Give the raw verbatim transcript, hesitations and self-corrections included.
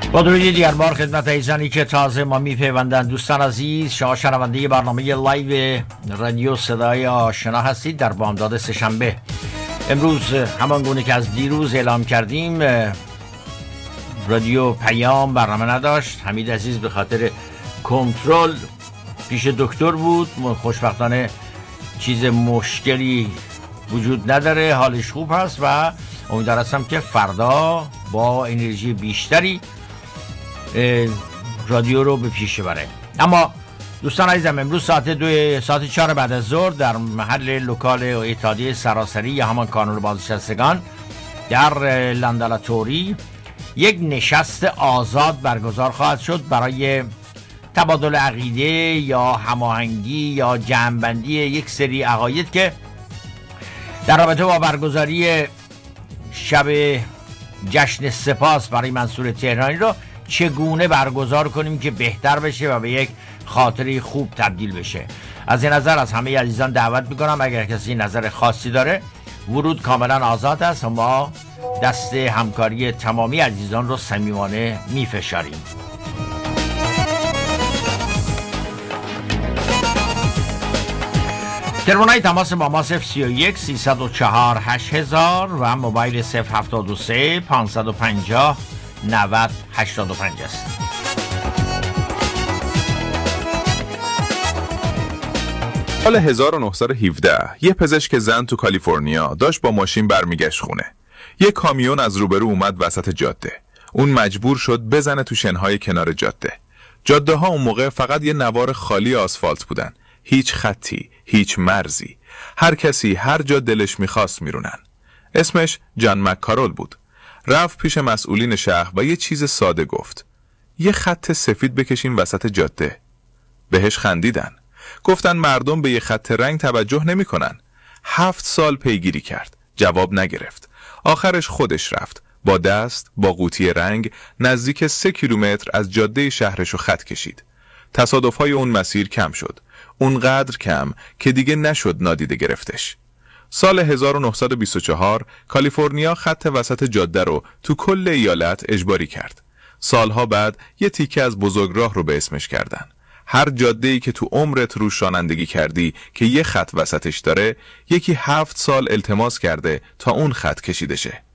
با درودی دیگر بار خدمت عزیزانی که تازه ما میپیوندند. دوستان عزیز، شما شنونده برنامه لایو رادیو صدای آشنا هستید در بامداد سه‌شنبه. امروز همان گونه که از دیروز اعلام کردیم رادیو پیام برنامه نداشت. حمید عزیز به خاطر کنترل پیش دکتر بود. خوشبختانه چیز مشکلی وجود نداره، حالش خوب هست و امیدوار هستم که فردا با انرژی بیشتری رادیو رو به پیش بره. اما دوستان عزیزم، امروز ساعت دو ساعت چهار بعد از ظهر در محل لوکال اتحادیه سراسری یا همان کانون بازنشستگان در لندالاتوری یک نشست آزاد برگزار خواهد شد برای تبادل عقیده یا هماهنگی یا جمع‌بندی یک سری عقاید که در رابطه با برگزاری شب جشن سپاس برای منصور تهرانی رو چگونه برگزار کنیم که بهتر بشه و به یک خاطره خوب تبدیل بشه. از این نظر از همه عزیزان دعوت میکنم اگر کسی نظر خاصی داره ورود کاملا آزاد است و ما دست همکاری تمامی عزیزان رو صمیمانه میفشاریم. تلفن‌های تماس با ما صفر سی و یک سیصد و چهار هشت هزار و موبایل صفر هفتاد و سه پانصد و پنجاه نود هشتاد و پنج است. سال هزار و نهصد و هفده یه پزشک زن تو کالیفرنیا داشت با ماشین برمیگشت خونه. یه کامیون از روبرو اومد وسط جاده. اون مجبور شد بزنه تو شنهای کنار جاده. جاده ها اون موقع فقط یه نوار خالی آسفالت بودن. هیچ خطی، هیچ مرزی. هر کسی هر جا دلش میخواست میرونن. اسمش جان مککارول بود. رفت پیش مسئولین شهر و یه چیز ساده گفت. یه خط سفید بکشین وسط جاده. بهش خندیدن. گفتن مردم به یه خط رنگ توجه نمی کنن. هفت سال پیگیری کرد. جواب نگرفت. آخرش خودش رفت. با دست، با قوطی رنگ، نزدیک سه کیلومتر از جاده شهرشو خط کشید. تصادفهای اون مسیر کم شد. اونقدر کم که دیگه نشد نادیده گرفتش. سال هزار و نهصد و بیست و چهار کالیفرنیا خط وسط جاده رو تو کل ایالت اجباری کرد. سالها بعد یه تیکه از بزرگراه رو به اسمش کردن. هر جاده‌ای که تو عمرت روش رانندگی کردی که یه خط وسطش داره، یکی هفت سال التماس کرده تا اون خط کشیده شه.